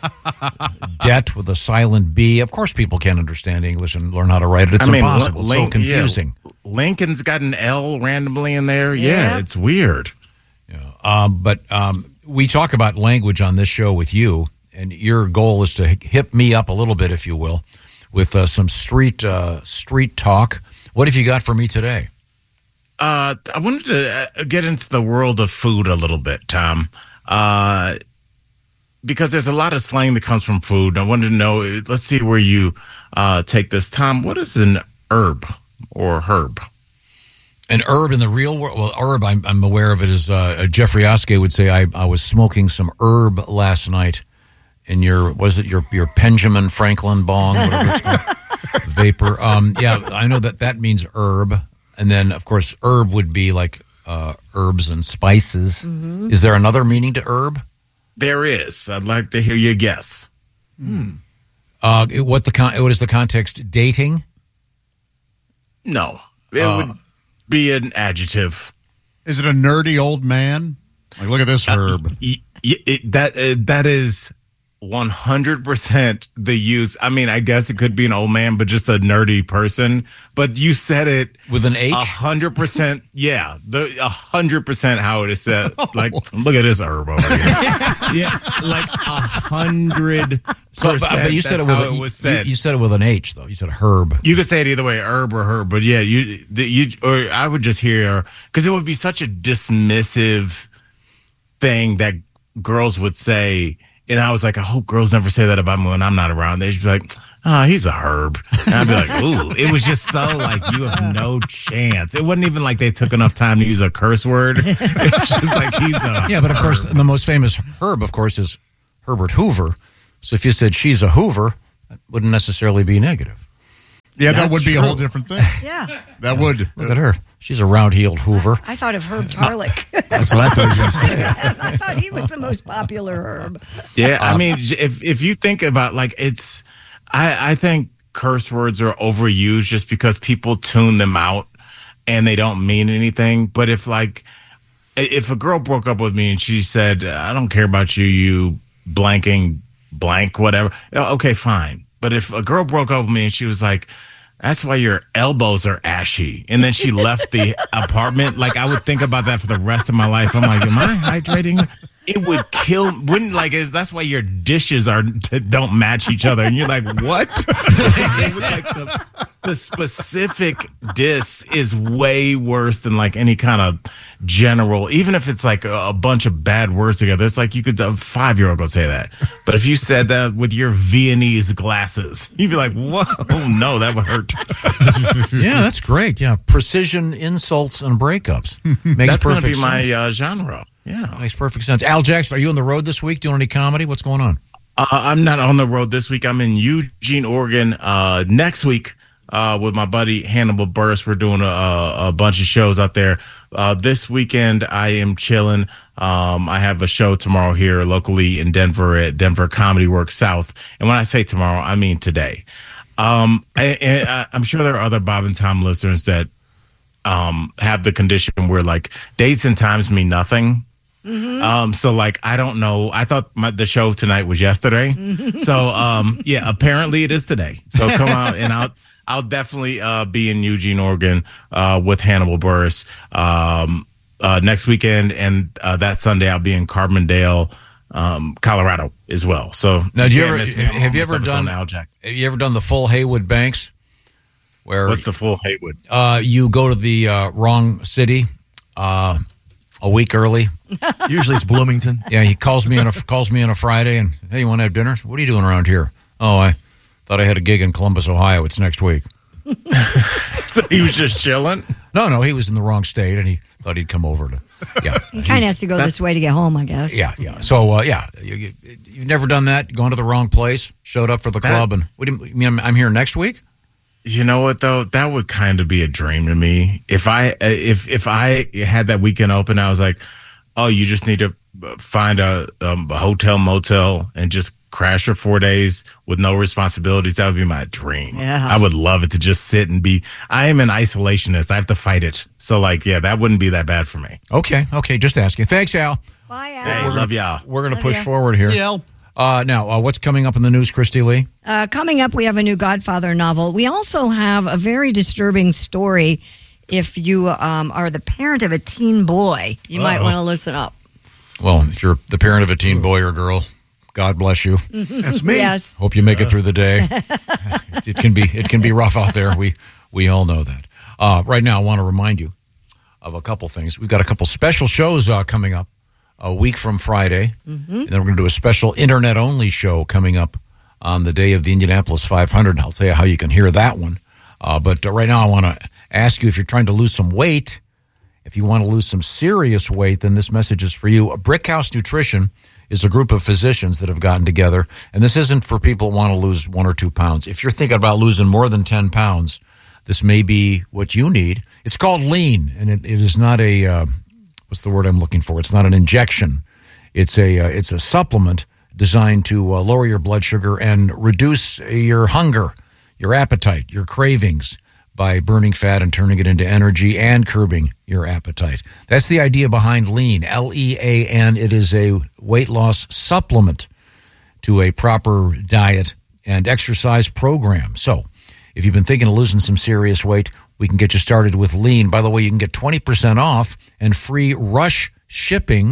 Debt with a silent B. Of course, people can't understand English and learn how to write it. It's I mean, impossible. Lin- it's so confusing. yeah, Lincoln's got an L randomly in there. Yeah, Yeah. it's weird. Um, but um, we talk about language on this show with you, and your goal is to hip me up a little bit, if you will, with uh, some street uh, street talk. What have you got for me today? Uh, I wanted to uh, get into the world of food a little bit, Tom, uh, because there's a lot of slang that comes from food. I wanted to know, let's see where you uh, take this. Tom, what is an herb or herb? An herb in the real world? Well, herb, I'm, I'm aware of it as uh, Jeffrey Oskey would say, I, I was smoking some herb last night in your, what is it, your, your Benjamin Franklin bong, whatever it's called, vapor. Um, yeah, I know that that means herb. And then, of course, herb would be like uh, herbs and spices. Mm-hmm. Is there another meaning to herb? There is. I'd like to hear your guess. Hmm. Uh, what the con- what is the context? Dating? No, it Uh, would be an adjective. Is it a nerdy old man? Like, look at this herb. Y- y- it- that uh, that is one hundred percent the use. I mean, I guess it could be an old man, but just a nerdy person. But you said it with an H. A hundred percent. Yeah, the a hundred percent how it is said. Like, look at this herb over here. Yeah, like a hundred So, percent. but, but you said it that's with how a, it you, was said. you said it with an H though. You said herb. You could say it either way, herb or herb, but yeah, you, the, you, or I would just hear, because it would be such a dismissive thing that girls would say, and I was like, I hope girls never say that about me when I'm not around. They'd be like, oh, he's a herb. And I'd be like, ooh. It was just so like, you have no chance. It wasn't even like they took enough time to use a curse word. It was just like, he's a Yeah, but of course, the most famous herb, of course, is Herbert Hoover. So if you said she's a Hoover, that wouldn't necessarily be negative. Yeah, that That's would be true. a whole different thing. Yeah. That would. Look at her. She's a round-heeled Hoover. I thought of Herb Tarlick. That's what I thought he was going to say. I thought he was the most popular herb. Yeah, I Um, mean, if if you think about like it's, I I think curse words are overused just because people tune them out and they don't mean anything. But if like, if a girl broke up with me and she said, "I don't care about you, you blanking blank whatever," okay, fine. But if a girl broke up with me and she was like, "That's why your elbows are ashy," and then she left the apartment, like I would think about that for the rest of my life. I'm like, am I hydrating? It would kill. Wouldn't like. Is that's why your dishes are don't match each other, and you're like, what? It was like the, the specific diss is way worse than like any kind of general. Even if it's like a, a bunch of bad words together, it's like you could a five year old could say that. But if you said that with your Viennese glasses, you'd be like, whoa, no, that would hurt. Yeah, that's great. Yeah, precision insults and breakups makes That's going to perfect be my sense. uh, genre. Yeah, makes perfect sense. Al Jackson, are you on the road this week doing any comedy? What's going on? Uh, I'm not on the road this week. I'm in Eugene, Oregon. Uh, next week uh, with my buddy Hannibal Buress, we're doing a, a bunch of shows out there. Uh, this weekend, I am chilling. Um, I have a show tomorrow here locally in Denver at Denver Comedy Works South. And when I say tomorrow, I mean today. Um, I, I, I'm sure there are other Bob and Tom listeners that um, have the condition where like dates and times mean nothing. Mm-hmm. Um, so like, I don't know. I thought my, the show tonight was yesterday. So, um, yeah, apparently it is today. So come out and I'll, I'll definitely, uh, be in Eugene, Oregon, uh, with Hannibal Buress, um, uh, next weekend. And, uh, that Sunday I'll be in Carbondale, um, Colorado as well. So Now, do you can't ever, miss me. I'm have you almost ever done, Al Jackson. have you ever done the full Haywood Banks? Where What's the full Haywood? Uh, you go to the, uh, wrong city, uh, a week early. Usually it's Bloomington. Yeah, he calls me on a calls me on a Friday and, hey, you want to have dinner? What are you doing around here? Oh, I thought I had a gig in Columbus, Ohio. It's next week. So he was just chilling? No, no, he was in the wrong state and he thought he'd come over to. Yeah, He kind of has to go this way to get home, I guess. yeah, yeah. So uh, yeah, you, you, you've never done that. Gone to the wrong place, showed up for the That- club, and what do you mean? I'm, I'm here next week. You know what though? That would kind of be a dream to me. If I if if I had that weekend open, I was like, oh, you just need to find a, um, a hotel motel and just crash for four days with no responsibilities. That would be my dream. Yeah. I would love it to just sit and be. I am an isolationist. I have to fight it. So like, yeah, that wouldn't be that bad for me. Okay, okay. Just asking. Thanks, Al. Bye, Al. Hey, love y'all. We're going to Love push ya. forward here. Yeah. Uh, now, uh, what's coming up in the news, Christy Lee? Uh, coming up, we have a new Godfather novel. We also have a very disturbing story. If you um, are the parent of a teen boy, you might Uh-oh. want to listen up. Well, if you're the parent of a teen boy or girl, God bless you. That's me. Yes. Hope you make it through the day. it, it can be it can be rough out there. We we all know that. Uh, right now, I want to remind you of a couple things. We've got a couple special shows uh, coming up a week from Friday, Mm-hmm. and then we're going to do a special internet only show coming up on the day of the Indianapolis five hundred. And I'll tell you how you can hear that one. Uh, but uh, right now, I want to ask you if you're trying to lose some weight. If you want to lose some serious weight, then this message is for you. Brickhouse Nutrition is a group of physicians that have gotten together, and this isn't for people who want to lose one or two pounds. If you're thinking about losing more than ten pounds, this may be what you need. It's called Lean, and it, it is not a, uh, what's the word I'm looking for? It's not an injection. It's a, uh, it's a supplement designed to uh, lower your blood sugar and reduce your hunger, your appetite, your cravings, by burning fat and turning it into energy and curbing your appetite. That's the idea behind Lean, L E A N. It is a weight loss supplement to a proper diet and exercise program. So if you've been thinking of losing some serious weight, we can get you started with Lean. By the way, you can get twenty percent off and free rush shipping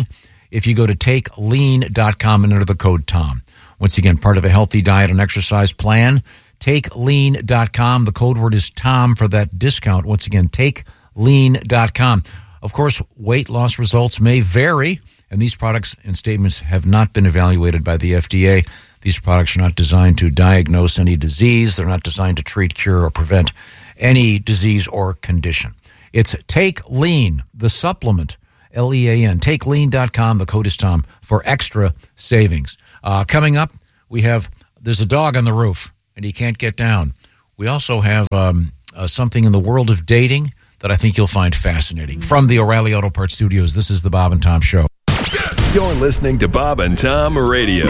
if you go to take lean dot com and enter the code Tom. Once again, part of a healthy diet and exercise plan. take lean dot com. The code word is Tom for that discount. Once again, take lean dot com. Of course, weight loss results may vary, and these products and statements have not been evaluated by the F D A. These products are not designed to diagnose any disease. They're not designed to treat, cure, or prevent any disease or condition. It's Take Lean, the supplement, L E A N, take lean dot com. The code is Tom for extra savings. Uh, coming up, we have, there's a dog on the roof, and he can't get down. We also have um, uh, something in the world of dating that I think you'll find fascinating. From the O'Reilly Auto Parts Studios, this is the Bob and Tom Show. You're listening to Bob and Tom Radio.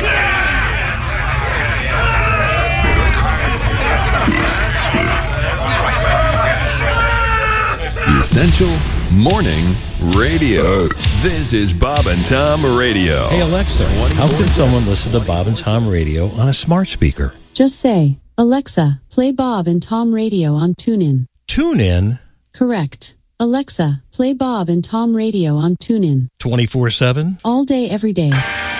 Essential Morning Radio. This is Bob and Tom Radio. Hey Alexa, how can someone listen to Bob and Tom Radio on a smart speaker? Just say, Alexa, play Bob and Tom Radio on TuneIn. TuneIn? Correct. Alexa, play Bob and Tom Radio on TuneIn. twenty-four seven? All day, every day.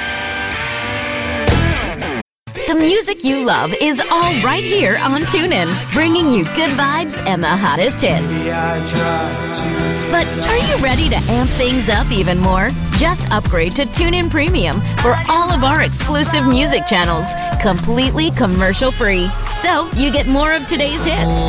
The music you love is all right here on TuneIn, bringing you good vibes and the hottest hits. But are you ready to amp things up even more? Just upgrade to TuneIn Premium for all of our exclusive music channels, completely commercial-free. So you get more of today's hits,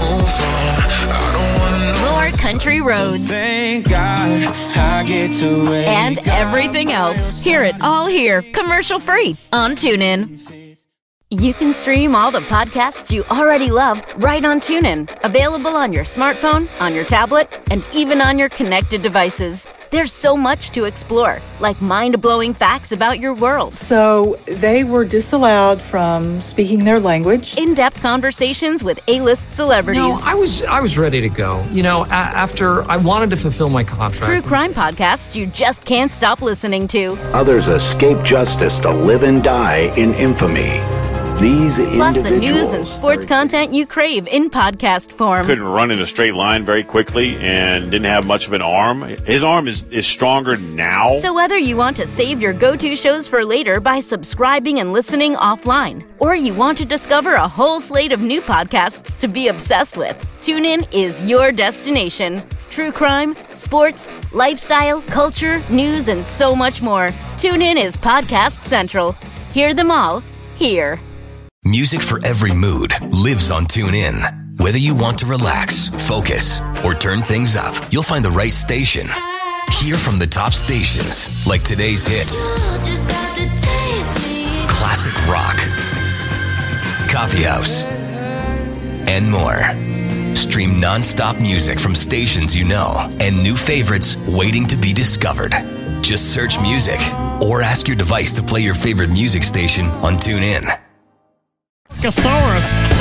more country roads, Thank God I get to wake and everything else. Hear it all here, commercial-free on TuneIn. You can stream all the podcasts you already love right on TuneIn. Available on your smartphone, on your tablet, and even on your connected devices. There's so much to explore, like mind-blowing facts about your world. So they were disallowed from speaking their language. In-depth conversations with A-list celebrities. No, I was I was ready to go. You know, a- after I wanted to fulfill my contract. True crime podcasts you just can't stop listening to. Others escape justice to live and die in infamy. These Plus the individuals. news and sports content you crave in podcast form. Couldn't run in a straight line very quickly and didn't have much of an arm. His arm is, is stronger now. So whether you want to save your go-to shows for later by subscribing and listening offline, or you want to discover a whole slate of new podcasts to be obsessed with, TuneIn is your destination. True crime, sports, lifestyle, culture, news, and so much more. TuneIn is Podcast Central. Hear them all here. Music for every mood lives on TuneIn. Whether you want to relax, focus, or turn things up, you'll find the right station. Hear from the top stations, like today's hits, classic rock, coffee house, and more. Stream non-stop music from stations you know and new favorites waiting to be discovered. Just search music or ask your device to play your favorite music station on TuneIn. Thesaurus.